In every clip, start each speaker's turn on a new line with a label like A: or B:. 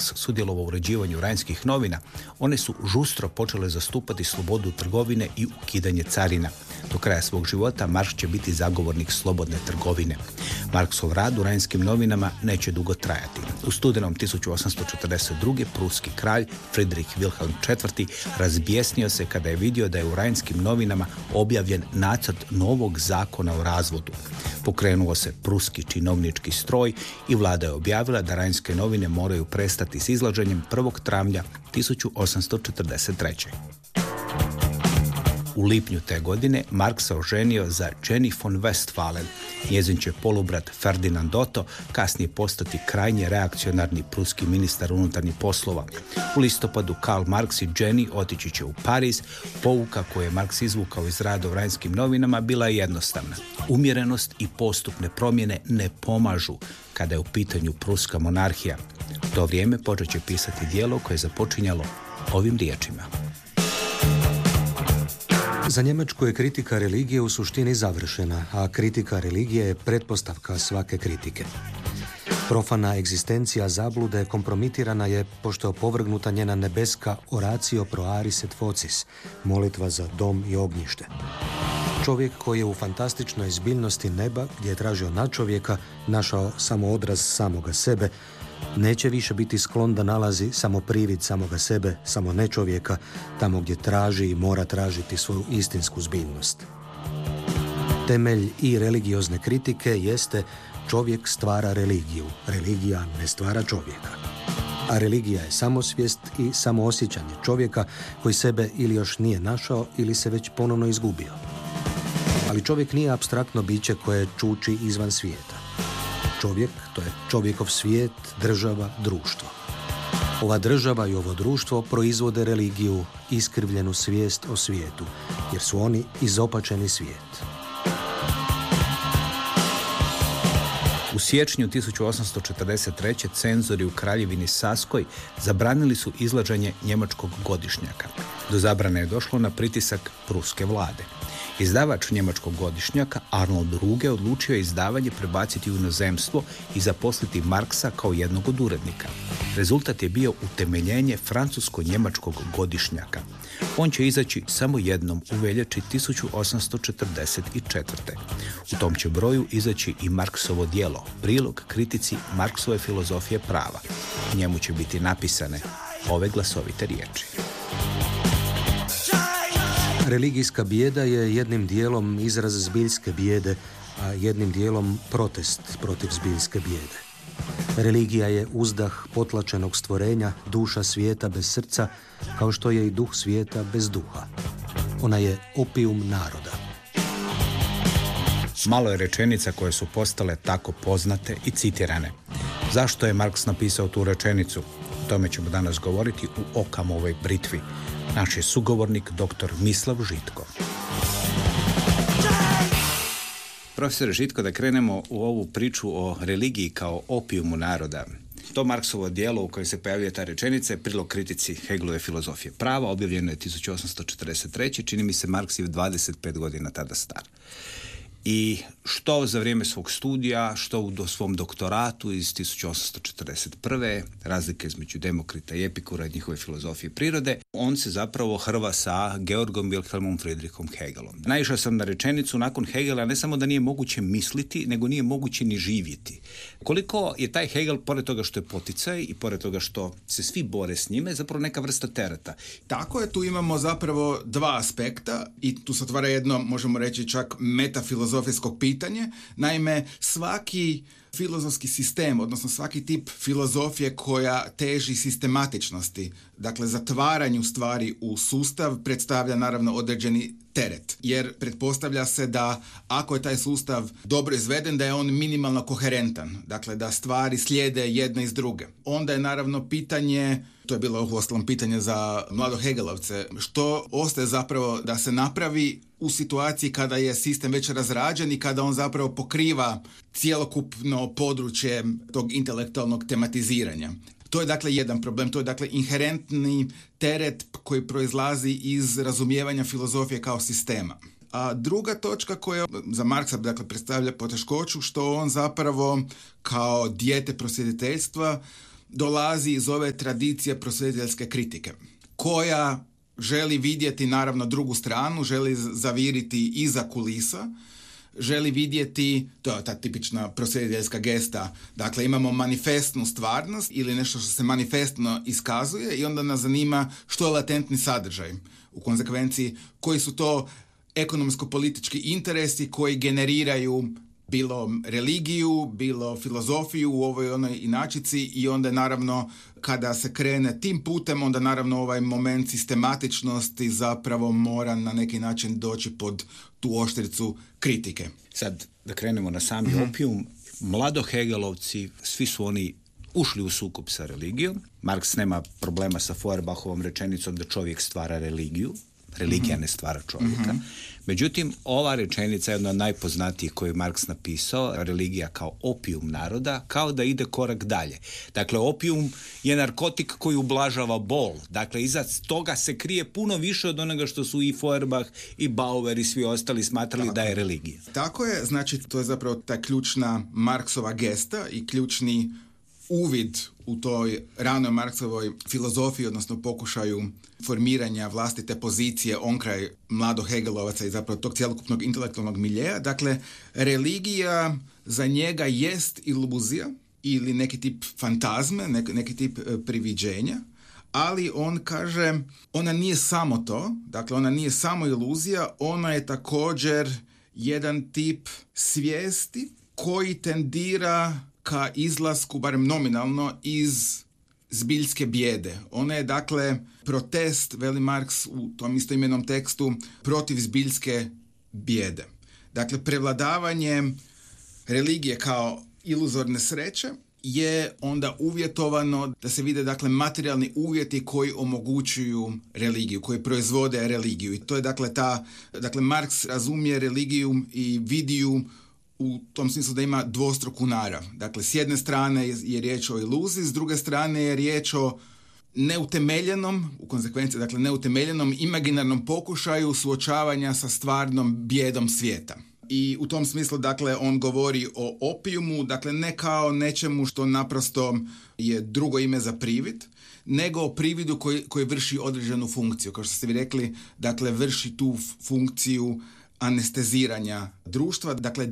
A: Marks sudjelovao u uređivanju Rajnskih novina, one su žustro počele zastupati slobodu trgovine i ukidanje carina. Do kraja svog života Marks će biti zagovornik slobodne trgovine. Marksov rad u Rajnskim novinama neće dugo trajati. U studenom 1842. pruski kralj Friedrich Wilhelm IV. Razbjesnio se kada je vidio da je u Rajnskim novinama objavljen nacrt novog zakona o razvodu. Pokrenuo se pruski činovnički stroj i vlada je objavila da Rajnske novine moraju prestati s izlaženjem 1. travnja 1843. U lipnju te godine Marks se oženio za Jenny von Westphalen. Njezin će polubrat Ferdinand Otto kasnije postati krajnje reakcionarni pruski ministar unutarnjih poslova. U listopadu Karl Marx i Jenny otići će u Pariz. Pouka koju je Marks izvukao iz rada u Rajnskim novinama bila je jednostavna. Umjerenost i postupne promjene ne pomažu kada je u pitanju pruska monarhija. U to vrijeme počet će pisati djelo koje je započinjalo ovim riječima.
B: Za Njemačku je kritika religije u suštini završena, a kritika religije je pretpostavka svake kritike. Profana egzistencija zablude kompromitirana je pošto je opovrgnuta njena nebeska oratio pro aris et focis, molitva za dom i ognjište. Čovjek koji je u fantastičnoj zbiljnosti neba, gdje je tražio nadčovjeka, našao samo odraz samoga sebe, neće više biti sklon da nalazi samo privid samoga sebe, samo nečovjeka, tamo gdje traži i mora tražiti svoju istinsku zbiljnost. Temelj i religiozne kritike jeste čovjek stvara religiju, religija ne stvara čovjeka. A religija je samosvijest i samoosjećanje čovjeka koji sebe ili još nije našao ili se već ponovno izgubio. Ali čovjek nije apstraktno biće koje čuči izvan svijeta. Čovjek, to je čovjekov svijet, država, društvo. Ova država i ovo društvo proizvode religiju, iskrivljenu svijest o svijetu, jer su oni izopačeni svijet.
A: U siječnju 1843. cenzori u Kraljevini Saskoj zabranili su izlaženje njemačkog godišnjaka. Do zabrane je došlo na pritisak pruske vlade. Izdavač njemačkog godišnjaka Arnold Ruge odlučio je izdavanje prebaciti u inozemstvo i zaposliti Marksa kao jednog od urednika. Rezultat je bio utemeljenje francusko-njemačkog godišnjaka. On će izaći samo jednom u veljači 1844. U tom će broju izaći i Marksovo djelo, prilog kritici Marksove filozofije prava. U njemu će biti napisane ove glasovite riječi.
B: Religijska bijeda je jednim dijelom izraz zbiljske bijede, a jednim dijelom protest protiv zbiljske bijede. Religija je uzdah potlačenog stvorenja, duša svijeta bez srca, kao što je i duh svijeta bez duha. Ona je opijum naroda.
A: Malo je rečenica koje su postale tako poznate i citirane. Zašto je Marks napisao tu rečenicu? O tome ćemo danas govoriti u Okamovoj britvi. Naš je sugovornik dr. Mislav Žitko. Profesor Žitko, da krenemo u ovu priču o religiji kao opijumu naroda. To Marksovo djelo u kojem se pojavljuje ta rečenica je prilog kritici Hegelove filozofije prava, objavljeno je 1843. Čini mi se Marks je 25 godina tada star. I što za vrijeme svog studija, što u svom doktoratu iz 1841. razlike između Demokrita i Epikura i njihove filozofije prirode, on se zapravo hrva sa Georgom Wilhelmom Friedrichom Hegelom. Naišao sam na rečenicu nakon Hegela ne samo da nije moguće misliti, nego nije moguće ni živjeti. Koliko je taj Hegel, pored toga što je poticaj i pored toga što se svi bore s njime, zapravo neka vrsta tereta.
C: Tako je, tu imamo zapravo dva aspekta i tu se otvara jedno, možemo reći čak metafilozofijsko pitanje. Naime, svaki filozofski sistem, odnosno svaki tip filozofije koja teži sistematičnosti, dakle zatvaranju stvari u sustav, predstavlja naravno određeni teret. Jer pretpostavlja se da ako je taj sustav dobro izveden, da je on minimalno koherentan, dakle da stvari slijede jedne iz druge. Onda je naravno pitanje, to je bilo uostalom pitanje za mlado Hegelovce, što ostaje zapravo da se napravi u situaciji kada je sistem već razrađen i kada on zapravo pokriva cjelokupno područje tog intelektualnog tematiziranja. To je dakle jedan problem, to je dakle inherentni teret koji proizlazi iz razumijevanja filozofije kao sistema. A druga točka koja za Marksa dakle predstavlja poteškoću, što on zapravo kao dijete prosvjetiteljstva dolazi iz ove tradicije prosvjetiteljske kritike, koja želi vidjeti naravno drugu stranu, želi zaviriti iza kulisa, želi vidjeti, to je ta tipična prosvjetiteljska gesta, dakle imamo manifestnu stvarnost ili nešto što se manifestno iskazuje i onda nas zanima što je latentni sadržaj. U konsekvenciji koji su to ekonomsko-politički interesi koji generiraju bilo religiju, bilo filozofiju u ovoj onoj inačici i onda naravno kada se krene tim putem, onda naravno ovaj moment sistematičnosti zapravo mora na neki način doći pod tu oštricu kritike.
A: Sad da krenemo na sami opijum, mladohegelovci, svi su oni ušli u sukob sa religijom. Marks nema problema sa Feuerbachovom rečenicom da čovjek stvara religiju. Religija ne stvara čovjeka. Međutim, ova rečenica je jedna od najpoznatijih koju je Marks napisao, religija kao opijum naroda, kao da ide korak dalje. Dakle, opijum je narkotik koji ublažava bol. Dakle, iza toga se krije puno više od onoga što su i Feuerbach i Bauer i svi ostali smatrali da je religija.
C: Tako je, znači to je zapravo ta ključna Marksova gesta i ključni uvid u toj ranoj Marksovoj filozofiji, odnosno pokušaju formiranja vlastite pozicije onkraj mladohegelovaca i zapravo tog cjelokupnog intelektualnog miljeja. Dakle, religija za njega jest iluzija ili neki tip fantazme, neki tip priviđenja, ali on kaže, ona nije samo to, dakle ona nije samo iluzija, ona je također jedan tip svijesti koji tendira ka izlasku, barem nominalno, iz zbiljske bijede. Ona je, dakle, protest, veli Marks u tom istoimenom tekstu, protiv zbiljske bijede. Dakle, prevladavanje religije kao iluzorne sreće je onda uvjetovano da se vide, dakle, materijalni uvjeti koji omogućuju religiju, koji proizvode religiju. I to je, dakle, Marks razumije religiju i vidi ju u tom smislu da ima dvostruku narav. Dakle, s jedne strane je riječ o iluziji, s druge strane je riječ o neutemeljenom, u konsekvenciji, dakle, neutemeljenom imaginarnom pokušaju suočavanja sa stvarnom bijedom svijeta. I u tom smislu, dakle, on govori o opijumu, dakle, ne kao nečemu što naprosto je drugo ime za privid, nego o prividu koji vrši određenu funkciju. Kao što ste vi rekli, dakle, vrši tu funkciju anesteziranja društva, dakle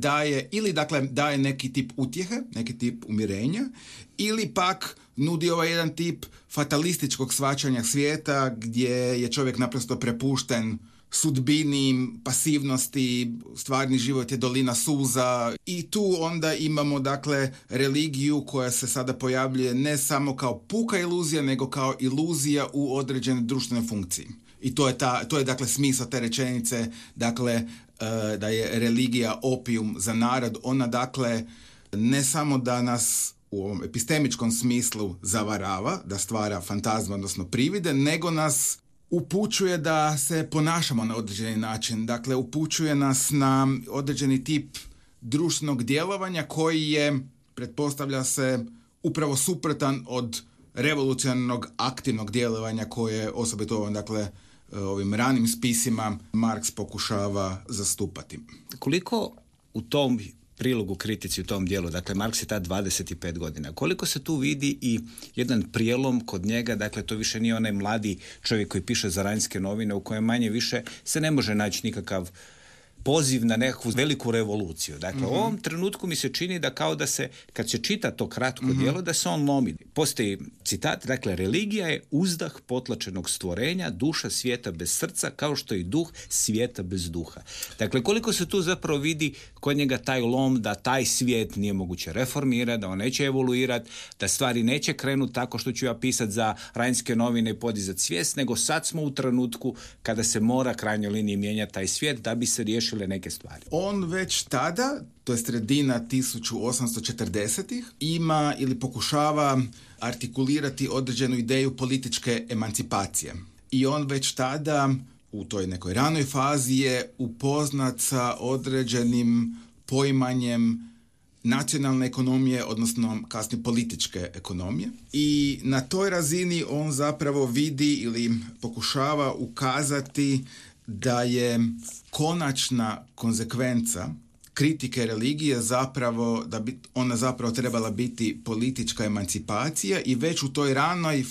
C: daje neki tip utjehe, neki tip umirenja, ili pak nudi ovaj jedan tip fatalističkog shvaćanja svijeta gdje je čovjek naprosto prepušten sudbini, pasivnosti, stvarni život je dolina suza i tu onda imamo, dakle, religiju koja se sada pojavljuje ne samo kao puka iluzija, nego kao iluzija u određene društvene funkciji. I to je dakle smisao te rečenice, dakle, da je religija opijum za narod. Ona, dakle, ne samo da nas u ovom epistemičkom smislu zavarava, da stvara fantazme, odnosno privide, nego nas upućuje da se ponašamo na određeni način. Dakle, upućuje nas na određeni tip društvenog djelovanja koji je, pretpostavlja se, upravo suprotan od revolucionarnog aktivnog djelovanja koje osobito, dakle, ovim ranim spisima Marks pokušava zastupati.
A: Koliko u tom prilogu kritici u tom dijelu, dakle Marks je tad 25 godina, koliko se tu vidi i jedan prijelom kod njega, dakle to više nije onaj mladi čovjek koji piše za Rajnske novine u kojem manje više se ne može naći nikakav poziv na nekakvu veliku revoluciju. Dakle, u ovom trenutku mi se čini da kao da se, kad se čita to kratko djelo, da se on lomi. Postoji citat, dakle, religija je uzdah potlačenog stvorenja, duša svijeta bez srca, kao što i duh svijeta bez duha. Dakle, koliko se tu zapravo vidi kod njega taj lom da taj svijet nije moguće reformirati, da on neće evoluirati, da stvari neće krenuti tako što ću ja pisati za Rajnske novine i podizati svijest, nego sad smo u trenutku kada se mora krajnjoj liniji mijenjati taj svijet da bi se riješili neke stvari.
C: On već tada, to je sredina 1840-ih, ima ili pokušava artikulirati određenu ideju političke emancipacije. I on već tada, u toj nekoj ranoj fazi, je upoznat sa određenim poimanjem nacionalne ekonomije, odnosno kasnije političke ekonomije. I na toj razini on zapravo vidi ili pokušava ukazati da je konačna konzekvenca kritike religije zapravo, da bi ona zapravo trebala biti politička emancipacija i već u toj ranoj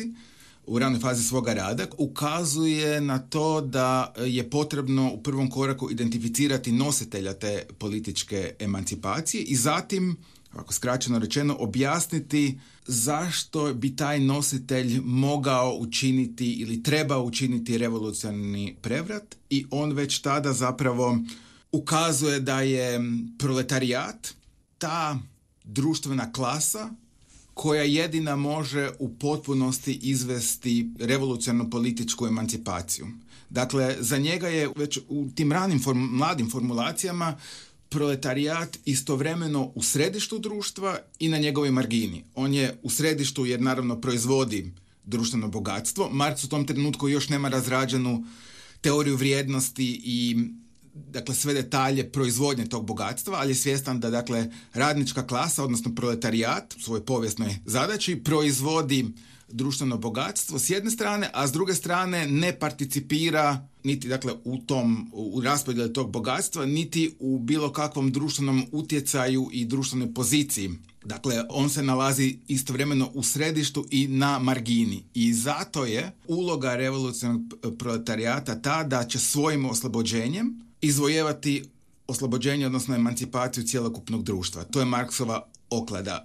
C: fazi svoga rada ukazuje na to da je potrebno u prvom koraku identificirati nositelja te političke emancipacije i zatim, ovako skraćeno rečeno, objasniti zašto bi taj nositelj mogao učiniti ili trebao učiniti revolucionarni prevrat i on već tada zapravo ukazuje da je proletarijat ta društvena klasa koja jedina može u potpunosti izvesti revolucionarnu političku emancipaciju. Dakle, za njega je već u tim ranim mladim formulacijama proletarijat istovremeno u središtu društva i na njegovoj margini. On je u središtu jer naravno proizvodi društveno bogatstvo. Marks u tom trenutku još nema razrađenu teoriju vrijednosti i dakle sve detalje proizvodnje tog bogatstva, ali je svjestan da dakle radnička klasa, odnosno proletarijat u svojoj povijesnoj zadaći proizvodi društveno bogatstvo s jedne strane, a s druge strane ne participira niti dakle u raspodjeli tog bogatstva, niti u bilo kakvom društvenom utjecaju i društvenoj poziciji. Dakle, on se nalazi istovremeno u središtu i na margini. I zato je uloga revolucionarnog proletarijata ta da će svojim oslobođenjem izvojevati oslobođenje, odnosno emancipaciju cjelokupnog društva. To je Marksova oklada.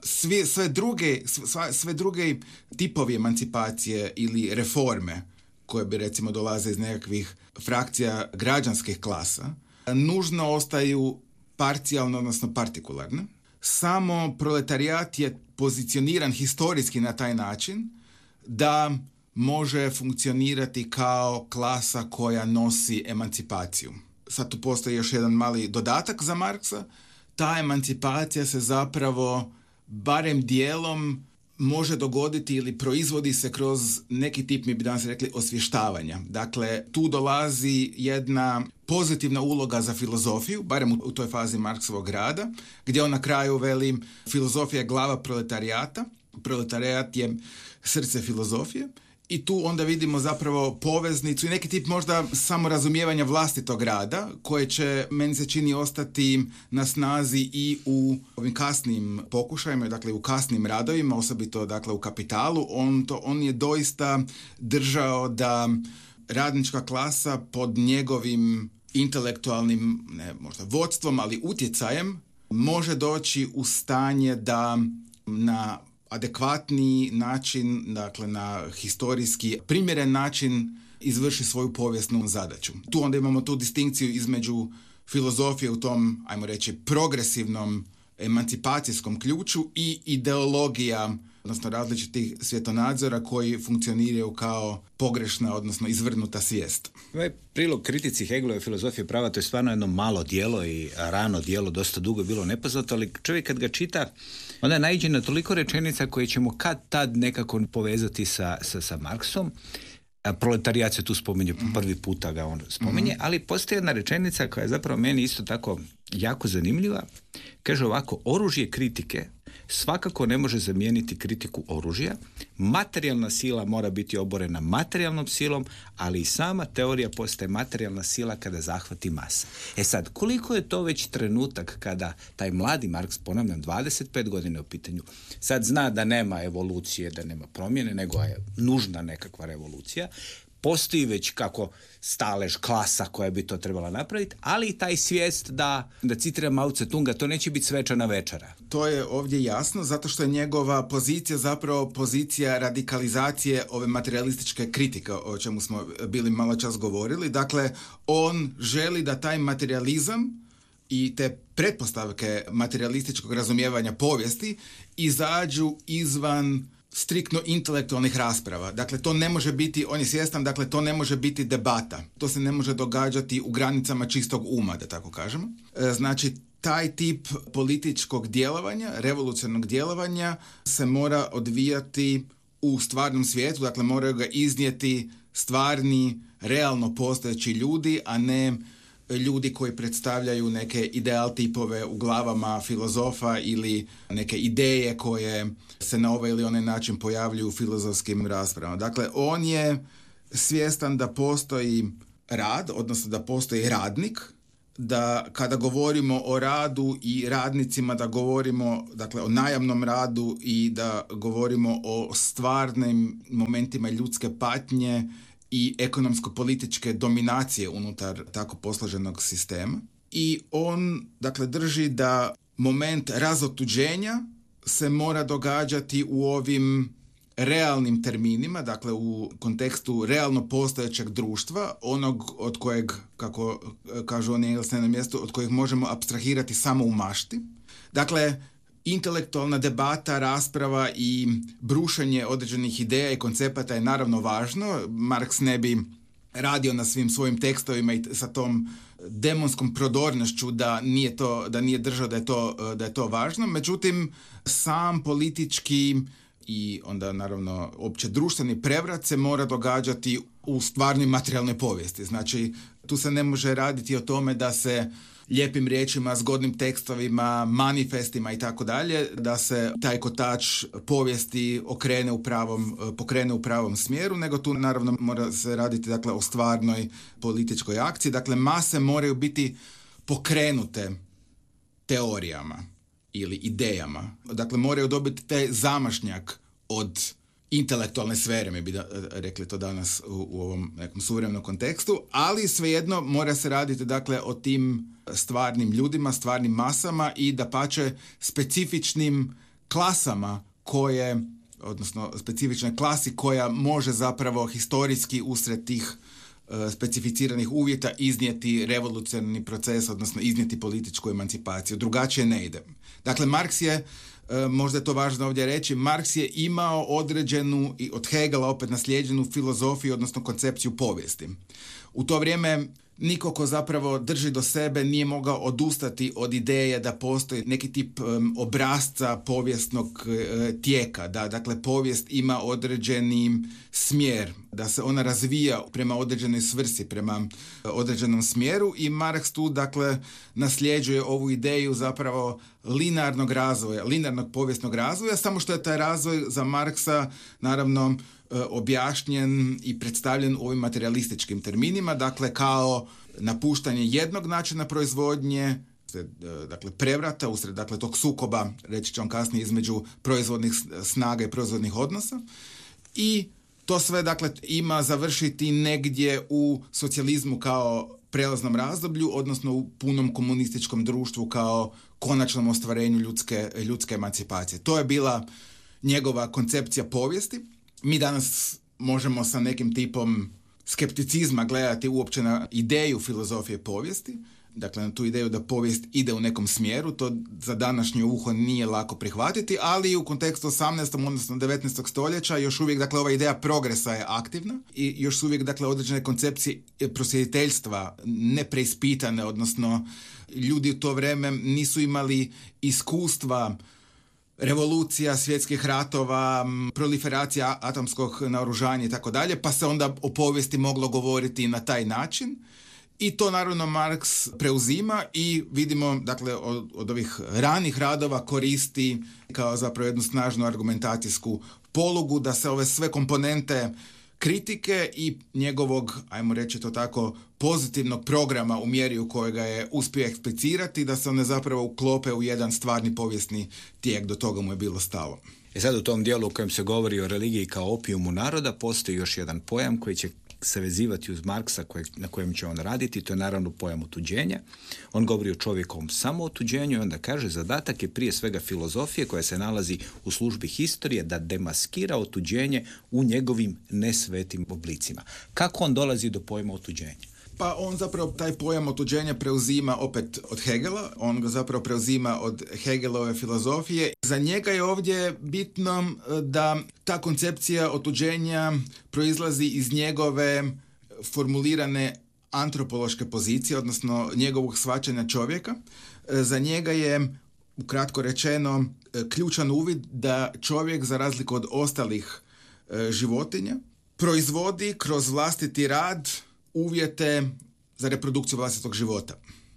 C: Sve druge tipovi emancipacije ili reforme koje bi recimo dolaze iz nekakvih frakcija građanskih klasa, nužno ostaju parcijalno, odnosno partikularne. Samo proletarijat je pozicioniran historijski na taj način da može funkcionirati kao klasa koja nosi emancipaciju. Sad tu postoji još jedan mali dodatak za Marksa. Ta emancipacija se zapravo barem dijelom može dogoditi ili proizvodi se kroz neki tip, mi bi danas rekli, osvještavanja. Dakle, tu dolazi jedna pozitivna uloga za filozofiju, barem u toj fazi Marksovog rada, gdje on na kraju veli filozofija je glava proletarijata, proletarijat je srce filozofije. I tu onda vidimo zapravo poveznicu i neki tip možda samorazumijevanja vlastitog rada koje će, meni se čini, ostati na snazi i u ovim kasnim pokušajima, dakle u kasnim radovima, osobito dakle u Kapitalu. On je doista držao da radnička klasa pod njegovim intelektualnim, ne možda vodstvom, ali utjecajem može doći u stanje da na adekvatni način, dakle na historijski primjeren način izvrši svoju povijesnu zadaću. Tu onda imamo tu distinkciju između filozofije u tom, ajmo reći, progresivnom emancipacijskom ključu i ideologija, odnosno različitih svjetonadzora koji funkcioniraju kao pogrešna, odnosno izvrnuta svijest.
A: Ovaj prilog kritici Hegelove filozofije prava, to je stvarno jedno malo djelo i rano djelo, dosta dugo je bilo nepoznato, ali čovjek kad ga čita, onda naiđe na toliko rečenica koje ćemo kad tad nekako povezati sa Marksom. Proletarijat se tu spominje, prvi puta ga on spominje, ali postoji jedna rečenica koja je zapravo meni isto tako jako zanimljiva. Kaže ovako: oružje kritike svakako ne može zamijeniti kritiku oružja. Materijalna sila mora biti oborena materijalnom silom, ali i sama teorija postaje materijalna sila kada zahvati masa. E sad, koliko je to već trenutak kada taj mladi Marks, ponavljam, 25 godina u pitanju, sad zna da nema evolucije, da nema promjene, nego je nužna nekakva revolucija. Postoji već kako stalež klasa koja bi to trebala napraviti, ali i taj svijest da citiram Mao Tse-tunga, to neće biti svečana večera.
C: To je ovdje jasno, zato što je njegova pozicija zapravo pozicija radikalizacije ove materialističke kritike, o čemu smo bili malo čas govorili. Dakle, on želi da taj materializam i te pretpostavke materialističkog razumijevanja povijesti izađu izvan striktno intelektualnih rasprava. Dakle, to ne može biti, on je svjestan, dakle, to ne može biti debata. To se ne može događati u granicama čistog uma, da tako kažemo. Znači, taj tip političkog djelovanja, revolucionarnog djelovanja se mora odvijati u stvarnom svijetu, dakle, moraju ga iznijeti stvarni, realno postojeći ljudi, a ne ljudi koji predstavljaju neke ideal tipove u glavama filozofa ili neke ideje koje se na ovaj ili onaj način pojavljuju u filozofskim raspravama. Dakle, on je svjestan da postoji rad, odnosno da postoji radnik, da kada govorimo o radu i radnicima, da govorimo dakle o najamnom radu i da govorimo o stvarnim momentima ljudske patnje i ekonomsko-političke dominacije unutar tako posloženog sistema. I on dakle drži da moment razotuđenja se mora događati u ovim realnim terminima, dakle u kontekstu realno postojećeg društva, onog od kojeg, kako kažu oni Englesi na mjestu, od kojeg možemo apstrahirati samo u mašti. Dakle, intelektualna debata, rasprava i brušenje određenih ideja i koncepata je naravno važno. Marx ne bi radio na svim svojim tekstovima i sa tom demonskom prodornošću da nije držao da je to važno. Međutim, sam politički i onda naravno opće društveni prevrat se mora događati u stvarnoj materijalnoj povijesti. Znači, tu se ne može raditi o tome da se lijepim riječima, zgodnim tekstovima, manifestima i tako dalje, da se taj kotač povijesti pokrene u pravom smjeru, nego tu naravno mora se raditi dakle o stvarnoj političkoj akciji. Dakle, mase moraju biti pokrenute teorijama ili idejama. Dakle, moraju dobiti taj zamašnjak od intelektualne sfere, mi bi rekli to danas u ovom nekom suvremenom kontekstu, ali svejedno mora se raditi dakle o tim stvarnim ljudima, stvarnim masama i dapače specifičnim klasama odnosno specifičnoj klasi koja može zapravo historijski usred tih specificiranih uvjeta iznijeti revolucionarni proces, odnosno iznijeti političku emancipaciju. Drugačije ne ide. Dakle, Marks je, možda je to važno ovdje reći, Marks je imao određenu i od Hegela opet naslijeđenu filozofiju, odnosno koncepciju povijesti. U to vrijeme niko ko zapravo drži do sebe nije mogao odustati od ideje da postoji neki tip obrasca povijesnog tijeka, da dakle povijest ima određeni smjer, da se ona razvija prema određenoj svrsi, prema određenom smjeru i Marx tu dakle nasljeđuje ovu ideju zapravo linearnog povijesnog razvoja, samo što je taj razvoj za Marksa naravno objašnjen i predstavljen u ovim materialističkim terminima, dakle kao napuštanje jednog načina proizvodnje, dakle prevrata usred dakle tog sukoba, reći ću vam kasnije, između proizvodnih snaga i proizvodnih odnosa i to sve dakle ima završiti negdje u socijalizmu kao prelaznom razdoblju, odnosno u punom komunističkom društvu kao konačnom ostvarenju ljudske emancipacije. To je bila njegova koncepcija povijesti. Mi danas možemo sa nekim tipom skepticizma gledati uopće na ideju filozofije povijesti, dakle na tu ideju da povijest ide u nekom smjeru, to za današnje uho nije lako prihvatiti, ali u kontekstu 18. odnosno 19. stoljeća još uvijek dakle ova ideja progresa je aktivna i još uvijek dakle određene koncepcije prosvjetiteljstva nepreispitane, odnosno ljudi u to vrijeme nisu imali iskustva revolucija, svjetskih ratova, proliferacija atomskog naoružanja i tako dalje, pa se onda o povijesti moglo govoriti na taj način. I to naravno Marx preuzima i vidimo, dakle, od ovih ranih radova koristi kao zapravo jednu snažnu argumentacijsku polugu da se ove sve komponente kritike i njegovog, ajmo reći to tako, pozitivnog programa u mjeri u kojega je uspio eksplicirati, da se one zapravo uklope u jedan stvarni povijesni tijek, do toga mu je bilo stalo.
A: Sad u tom dijelu u kojem se govori o religiji kao opijumu naroda postoji još jedan pojam koji će se vezivati uz Marksa na kojem će on raditi, to je naravno pojam otuđenja. On govori o čovjekovom samootuđenju i onda kaže zadatak je prije svega filozofije koja se nalazi u službi historije da demaskira otuđenje u njegovim nesvetim oblicima. Kako on dolazi do pojma otuđenja?
C: Pa on zapravo taj pojam otuđenja preuzima opet od Hegela, on ga zapravo preuzima od Hegelove filozofije. Za njega je ovdje bitno da ta koncepcija otuđenja proizlazi iz njegove formulirane antropološke pozicije, odnosno njegovog shvaćanja čovjeka. Za njega je, ukratko rečeno, ključan uvid da čovjek, za razliku od ostalih životinja, proizvodi kroz vlastiti rad uvjete za reprodukciju vlastitog života.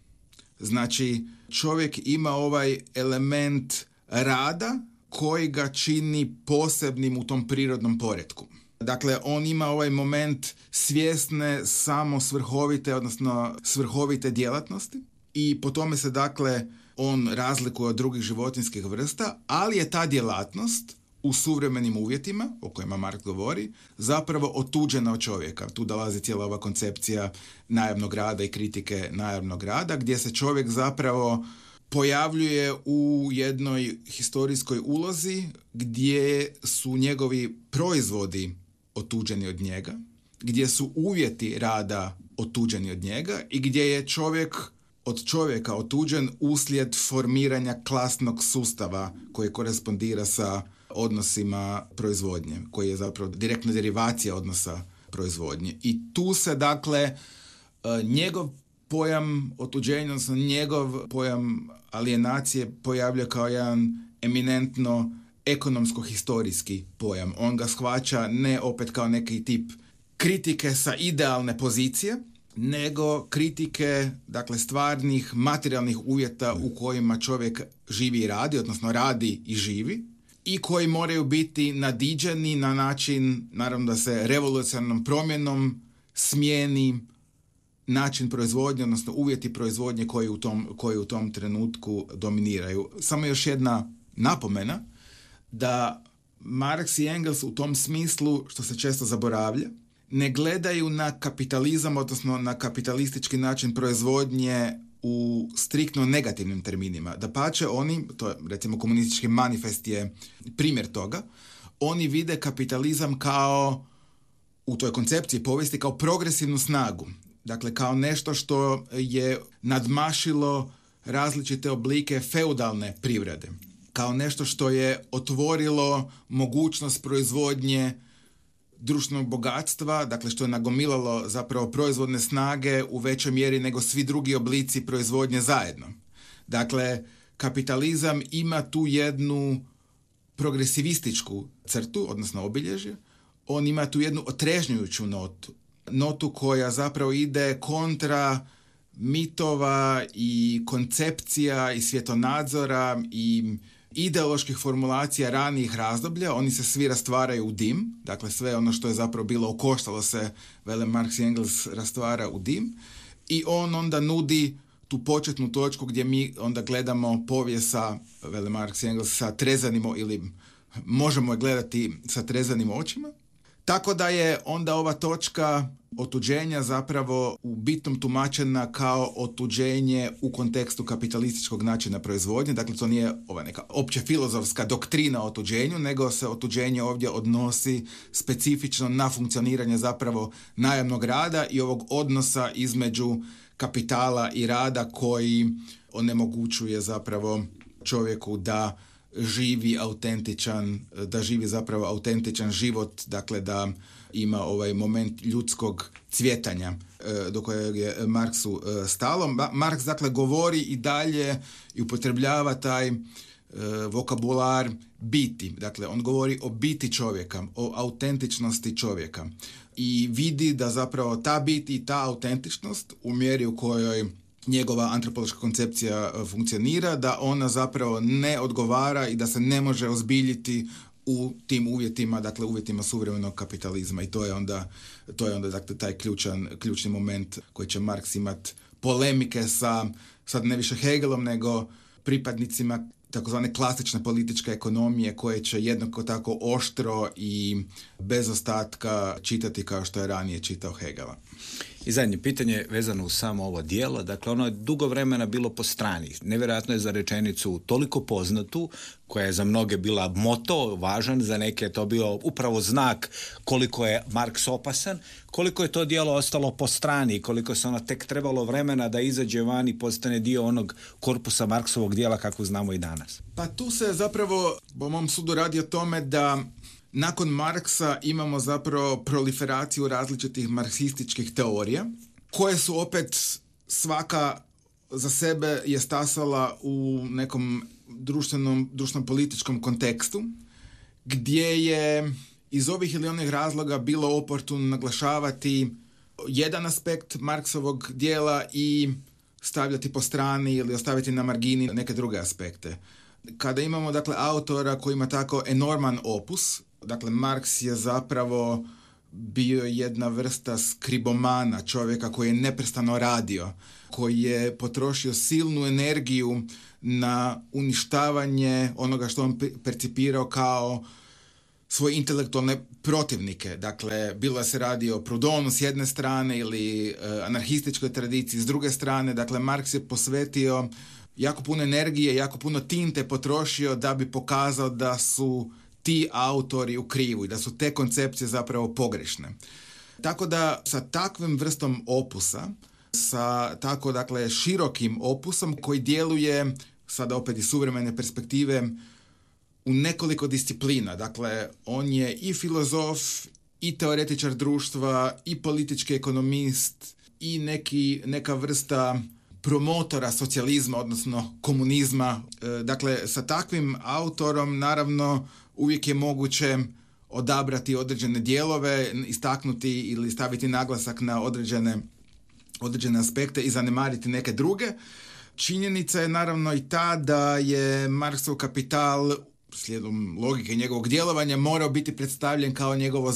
C: Znači, čovjek ima ovaj element rada koji ga čini posebnim u tom prirodnom poretku. Dakle, on ima ovaj moment svjesne, samo svrhovite, odnosno svrhovite djelatnosti. i po tome se dakle on razlikuje od drugih životinjskih vrsta, ali je ta djelatnost u suvremenim uvjetima, o kojima Marks govori, zapravo otuđena od čovjeka. Tu dolazi cijela ova koncepcija najavnog rada i kritike najavnog rada, gdje se čovjek zapravo pojavljuje u jednoj historijskoj ulozi gdje su njegovi proizvodi otuđeni od njega, gdje su uvjeti rada otuđeni od njega i gdje je čovjek od čovjeka otuđen uslijed formiranja klasnog sustava koji korespondira sa odnosima proizvodnje, koji je zapravo direktna derivacija odnosa proizvodnje. I tu se dakle njegov pojam otuđenja, odnosno njegov pojam alijenacije pojavlja kao jedan eminentno ekonomsko-historijski pojam. On ga shvaća ne opet kao neki tip kritike sa idealne pozicije, nego kritike, dakle, stvarnih materijalnih uvjeta u kojima čovjek živi i radi, odnosno radi i živi, i koji moraju biti nadiđeni na način, naravno, da se revolucionarnom promjenom smijeni način proizvodnje, odnosno uvjeti proizvodnje koji u tom trenutku dominiraju. Samo još jedna napomena, da Marks i Engels u tom smislu, što se često zaboravlja, ne gledaju na kapitalizam, odnosno na kapitalistički način proizvodnje u striktno negativnim terminima. Dapače, oni, to je, recimo, komunistički manifest je primjer toga, oni vide kapitalizam kao, u toj koncepciji povijesti, kao progresivnu snagu. Dakle, kao nešto što je nadmašilo različite oblike feudalne privrede. Kao nešto što je otvorilo mogućnost proizvodnje društvenog bogatstva, dakle što je nagomilalo zapravo proizvodne snage u većoj mjeri nego svi drugi oblici proizvodnje zajedno. Dakle, kapitalizam ima tu jednu progresivističku crtu, odnosno obilježje. On ima tu jednu otrežnjujuću notu koja zapravo ide kontra mitova i koncepcija i svjetonadzora i ideoloških formulacija ranijih razdoblja. Oni se svi rastvaraju u dim, dakle sve ono što je zapravo bilo okoštalo se, vele Marks i Engels, rastvara u dim, i on onda nudi tu početnu točku gdje mi onda gledamo povijest sa, vele Marks i Engels, sa trezanim, ili možemo je gledati sa trezanim očima. Tako da je onda ova točka otuđenja zapravo u bitnom tumačena kao otuđenje u kontekstu kapitalističkog načina proizvodnje. Dakle, to nije ova neka opće filozofska doktrina o otuđenju, nego se otuđenje ovdje odnosi specifično na funkcioniranje zapravo najamnog rada i ovog odnosa između kapitala i rada koji onemogućuje zapravo čovjeku da živi zapravo autentičan život, dakle da ima ovaj moment ljudskog cvjetanja do kojeg je Marksu stalo. Marks dakle govori i dalje i upotrebljava taj vokabular biti. Dakle, on govori o biti čovjeka, o autentičnosti čovjeka i vidi da zapravo ta bit i ta autentičnost u mjeri u kojoj njegova antropološka koncepcija funkcionira, da ona zapravo ne odgovara i da se ne može ozbiljiti u tim uvjetima, dakle uvjetima suvremenog kapitalizma, i to je onda dakle taj ključni moment koji će Marks imati polemike sa, sad ne više Hegelom, nego pripadnicima takozvane klasične političke ekonomije koje će jednako tako oštro i bez ostatka čitati kao što je ranije čitao Hegela.
A: I zadnje pitanje vezano uz samo ovo djelo, dakle ono je dugo vremena bilo po strani. Nevjerojatno je za rečenicu toliko poznatu, koja je za mnoge bila moto, važan, za neke je to bio upravo znak koliko je Marks opasan, koliko je to djelo ostalo po strani, koliko se ono tek trebalo vremena da izađe van i postane dio onog korpusa Marksovog djela kako znamo i danas.
C: Pa tu se zapravo, po mom sudu, radi o tome da nakon Marksa imamo zapravo proliferaciju različitih marksističkih teorija, koje su opet svaka za sebe je stasala u nekom društveno-političkom kontekstu, gdje je iz ovih ili onih razloga bilo oportuno naglašavati jedan aspekt Marksovog djela i stavljati po strani ili ostaviti na margini neke druge aspekte. Kada imamo dakle autora koji ima tako enorman opus, dakle Marks je zapravo bio je jedna vrsta skribomana, čovjeka koji je neprestano radio, koji je potrošio silnu energiju na uništavanje onoga što on percipirao kao svoje intelektualne protivnike. Dakle, bilo se radi o Proudhonu s jedne strane ili anarhističkoj tradiciji s druge strane. Dakle, Marks je posvetio jako puno energije, jako puno tinte potrošio da bi pokazao da su ti autori u krivu i da su te koncepcije zapravo pogrešne. Tako da sa takvim vrstom opusa, sa tako dakle širokim opusom koji djeluje, sada opet iz suvremene perspektive, u nekoliko disciplina. Dakle, on je i filozof, i teoretičar društva, i politički ekonomist, i neka vrsta promotora socijalizma, odnosno komunizma. Dakle, sa takvim autorom, naravno, uvijek je moguće odabrati određene dijelove, istaknuti ili staviti naglasak na određene aspekte i zanemariti neke druge. Činjenica je naravno i ta da je Marksov Kapital, slijedom logike njegovog djelovanja, morao biti predstavljen kao njegovo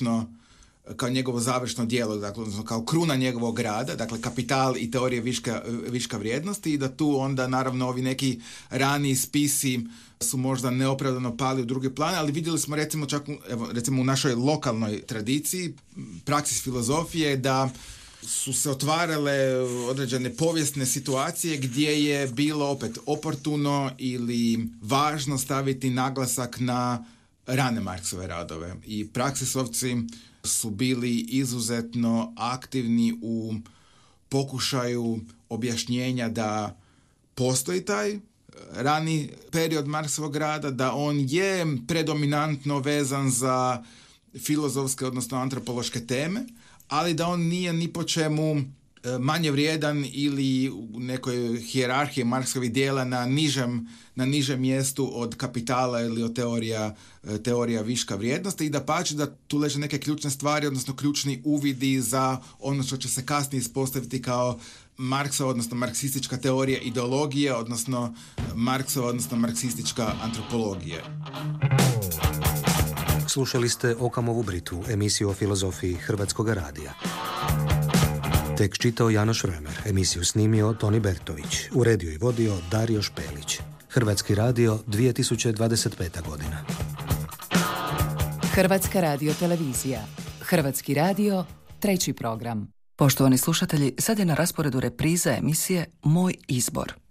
C: završno djelo, dakle, kao kruna njegovog rada, dakle Kapital i teorije viška vrijednosti, i da tu onda naravno ovi neki raniji spisi su možda neopravdano pali u drugi plan, ali vidjeli smo recimo u našoj lokalnoj tradiciji, praksis filozofije, da su se otvarale određene povijesne situacije gdje je bilo opet oportuno ili važno staviti naglasak na rane Marksove radove. I praksisovci su bili izuzetno aktivni u pokušaju objašnjenja da postoji taj rani period Marksovog rada, da on je predominantno vezan za filozofske, odnosno antropološke teme, ali da on nije ni po čemu manje vrijedan ili u nekoj hijerarhiji Marksovih dijela na nižem mjestu od Kapitala ili od teorija viška vrijednosti, i dapače da tu leže neke ključne stvari, odnosno ključni uvidi za ono što će se kasnije ispostaviti kao Marksova, odnosno marksistička teorija ideologije, odnosno Marksova, odnosno marksistička antropologija.
B: Slušali ste Okamovu Britvu, emisiju o filozofiji Hrvatskog radija. Tekst čitao Janoš Römer, emisiju snimio Toni Bertović, uredio i vodio Dario Špelić. Hrvatski radio, 2025. godina.
D: Hrvatska radio televizija. Hrvatski radio, 3. program. Poštovani slušatelji, sad je na rasporedu repriza emisije Moj izbor.